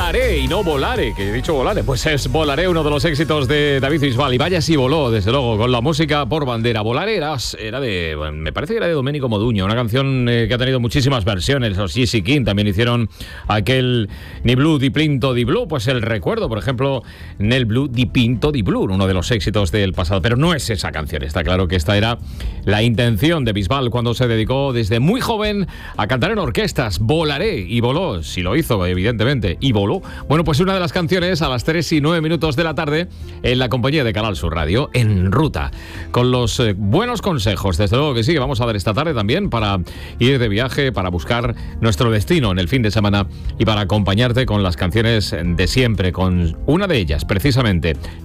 Volaré y no volare, que he dicho volare, pues es Volaré, uno de los éxitos de David Bisbal. Y vaya si voló, desde luego, con la música por bandera. Volaré era de, bueno, me parece que era de Domenico Modugno, una canción que ha tenido muchísimas versiones. Los Gypsy King también hicieron aquel Ni Blu di Pinto di Blu, pues el recuerdo, por ejemplo, Nel Blu di Pinto di Blu, uno de los éxitos del pasado. Pero no es esa canción, está claro que esta era la intención de Bisbal cuando se dedicó desde muy joven a cantar en orquestas. Volaré, y voló, si lo hizo, evidentemente, y voló. Bueno, pues una de las canciones a las 3:09 de la tarde en la compañía de Canal Sur Radio, En Ruta, con los buenos consejos, desde luego que sí, que vamos a dar esta tarde también para ir de viaje, para buscar nuestro destino en el fin de semana y para acompañarte con las canciones de siempre, con una de ellas, precisamente,